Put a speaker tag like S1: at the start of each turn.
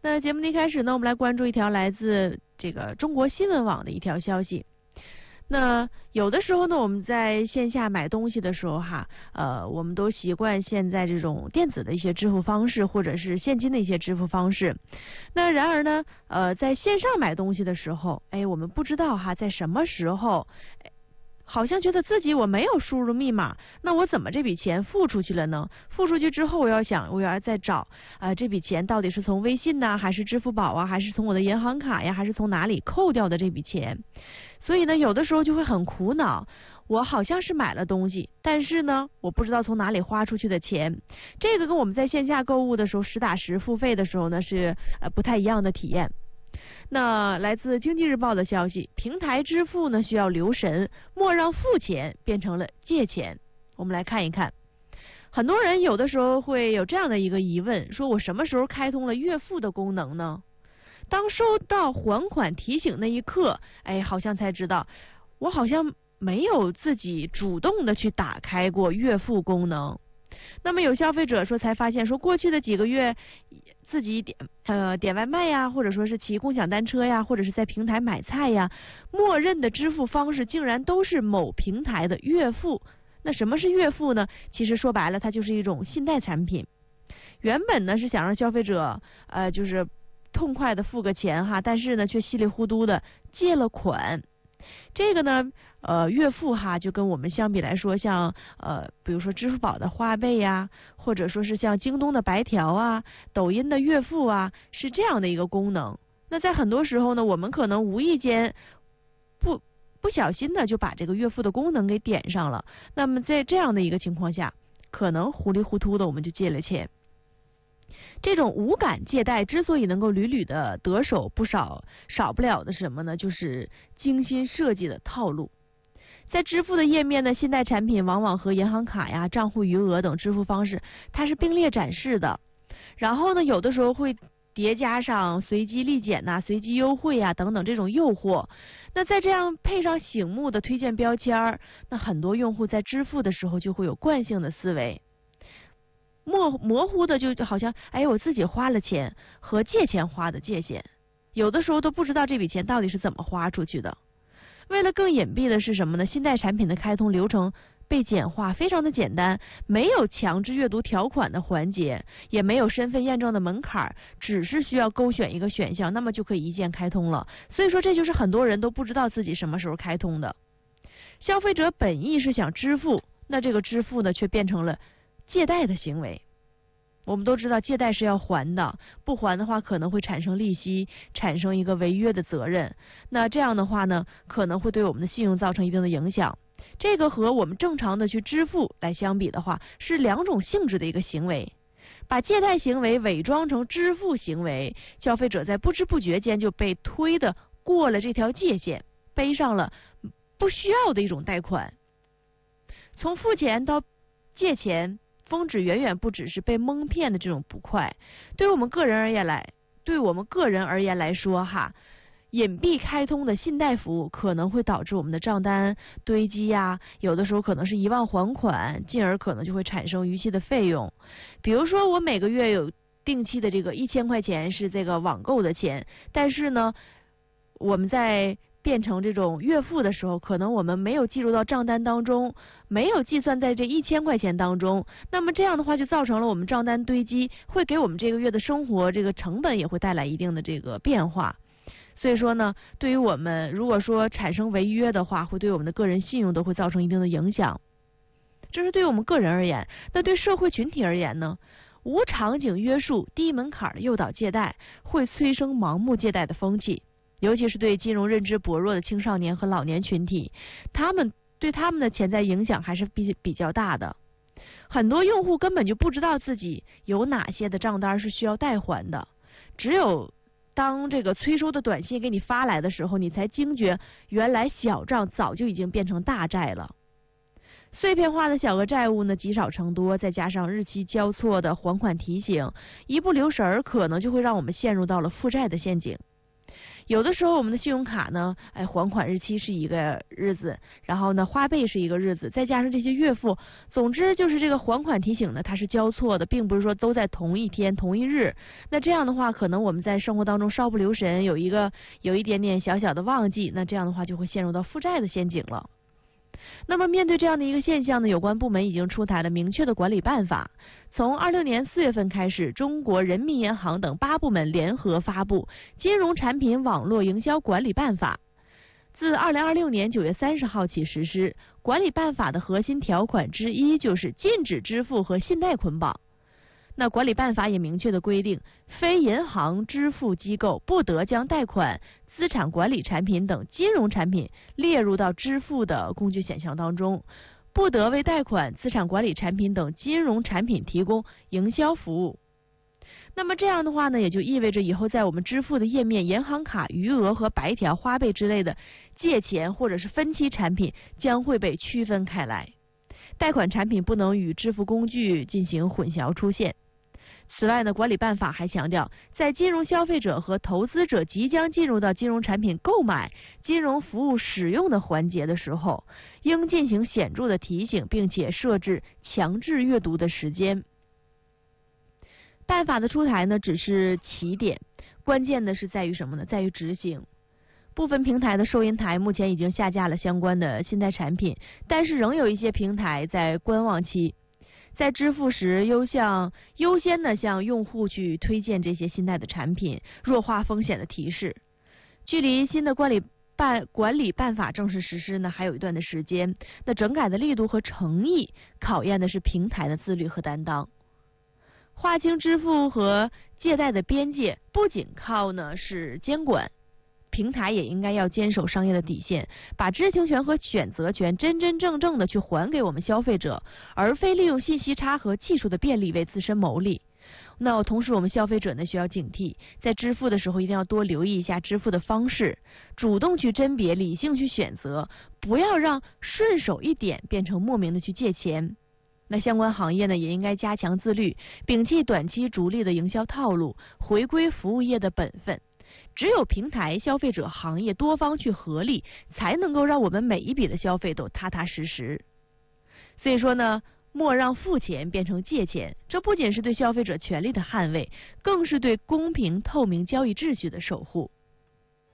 S1: 那节目的一开始呢，我们来关注一条来自这个中国新闻网的一条消息。那有的时候呢，我们在线下买东西的时候我们都习惯现在这种电子的一些支付方式，或者是现金的一些支付方式。那然而呢，在线上买东西的时候，我们不知道在什么时候，好像觉得自己我没有输入密码，那我怎么这笔钱付出去了呢？付出去之后，我要再找这笔钱到底是从微信呢，还是支付宝啊，还是从我的银行卡呀，还是从哪里扣掉的这笔钱？所以呢，有的时候就会很苦恼，我好像是买了东西，但是呢，我不知道从哪里花出去的钱。这个跟我们在线下购物的时候实打实付费的时候呢是不太一样的体验。那来自经济日报的消息，平台支付呢需要留神，莫让付钱变成了借钱。我们来看一看，很多人有的时候会有这样的一个疑问，说我什么时候开通了月付的功能呢？当收到还款提醒那一刻，好像才知道我好像没有自己主动的去打开过月付功能。那么有消费者说才发现，说过去的几个月自己点外卖呀，或者说是骑共享单车呀，或者是在平台买菜呀，默认的支付方式竟然都是某平台的月付。那什么是月付呢？其实说白了，它就是一种信贷产品。原本呢是想让消费者就是痛快的付个钱但是呢却稀里糊涂的借了款。这个呢月付就跟我们相比来说，像比如说支付宝的花呗呀，或者说是像京东的白条啊，抖音的月付啊，是这样的一个功能。那在很多时候呢，我们可能无意间不小心的就把这个月付的功能给点上了，那么在这样的一个情况下，可能糊里糊涂的我们就借了钱。这种无感借贷之所以能够屡屡的得手，少不了的是什么呢？就是精心设计的套路。在支付的页面呢，信贷产品往往和银行卡呀、账户余额等支付方式它是并列展示的，然后呢有的时候会叠加上随机立减随机优惠等等这种诱惑。那再这样配上醒目的推荐标签，那很多用户在支付的时候就会有惯性的思维，模糊的就好像我自己花了钱和借钱花的界限，有的时候都不知道这笔钱到底是怎么花出去的。为了更隐蔽的是什么呢？信贷产品的开通流程被简化，非常的简单，没有强制阅读条款的环节，也没有身份验证的门槛，只是需要勾选一个选项，那么就可以一键开通了。所以说这就是很多人都不知道自己什么时候开通的。消费者本意是想支付，那这个支付呢却变成了借贷的行为。我们都知道借贷是要还的，不还的话可能会产生利息，产生一个违约的责任。那这样的话呢，可能会对我们的信用造成一定的影响。这个和我们正常的去支付来相比的话，是两种性质的一个行为。把借贷行为伪装成支付行为，消费者在不知不觉间就被推的过了这条界限，背上了不需要的一种贷款。从付钱到借钱，峰值远远不只是被蒙骗的这种不快。对于我们个人而言来说隐蔽开通的信贷服务可能会导致我们的账单堆积有的时候可能是遗忘还款，进而可能就会产生逾期的费用。比如说我每个月有定期的这个1000块钱是这个网购的钱，但是呢我们在变成这种月付的时候，可能我们没有计入到账单当中，没有计算在这1000块钱当中，那么这样的话就造成了我们账单堆积，会给我们这个月的生活这个成本也会带来一定的这个变化。所以说呢，对于我们如果说产生违约的话，会对我们的个人信用都会造成一定的影响。这是对于我们个人而言。那对社会群体而言呢，无场景约束、低门槛的诱导借贷会催生盲目借贷的风气，尤其是对金融认知薄弱的青少年和老年群体，对他们的潜在影响还是比较大的。很多用户根本就不知道自己有哪些的账单是需要代还的，只有当这个催收的短信给你发来的时候，你才惊觉原来小账早就已经变成大债了。碎片化的小额债务呢积少成多，再加上日期交错的还款提醒，一不留神可能就会让我们陷入到了负债的陷阱。 有的时候我们的信用卡呢，还款日期是一个日子，然后呢花呗是一个日子，再加上这些月付，总之就是这个还款提醒呢它是交错的，并不是说都在同一天同一日。那这样的话，可能我们在生活当中稍不留神，有一点点小小的忘记，那这样的话就会陷入到负债的陷阱了。那么面对这样的一个现象呢，有关部门已经出台了明确的管理办法。从26年4月份开始，中国人民银行等8部门联合发布《金融产品网络营销管理办法》，自2026年9月30号起实施。管理办法的核心条款之一就是禁止支付和信贷捆绑。那管理办法也明确的规定，非银行支付机构不得将贷款、资产管理产品等金融产品列入到支付的工具选项当中，不得为贷款、资产管理产品等金融产品提供营销服务。那么这样的话呢，也就意味着以后在我们支付的页面，银行卡、余额和白条、花呗之类的借钱或者是分期产品将会被区分开来，贷款产品不能与支付工具进行混淆出现。此外呢，管理办法还强调，在金融消费者和投资者即将进入到金融产品购买、金融服务使用的环节的时候，应进行显著的提醒，并且设置强制阅读的时间。办法的出台呢，只是起点，关键的是在于什么呢？在于执行。部分平台的收银台目前已经下架了相关的信贷产品，但是仍有一些平台在观望期。在支付时优先的向用户去推荐这些信贷的产品，弱化风险的提示。距离新的管理办法正式实施呢，还有一段的时间。那整改的力度和诚意，考验的是平台的自律和担当。划清支付和借贷的边界，不仅靠呢是监管，平台也应该要坚守商业的底线，把知情权和选择权真真正正的去还给我们消费者，而非利用信息差和技术的便利为自身谋利。那同时我们消费者呢需要警惕，在支付的时候一定要多留意一下支付的方式，主动去甄别，理性去选择，不要让顺手一点变成莫名的去借钱。那相关行业呢也应该加强自律，摒弃短期逐利的营销套路，回归服务业的本分。只有平台、消费者、行业多方去合力，才能够让我们每一笔的消费都踏踏实实。所以说呢，莫让付钱变成借钱，这不仅是对消费者权利的捍卫，更是对公平透明交易秩序的守护。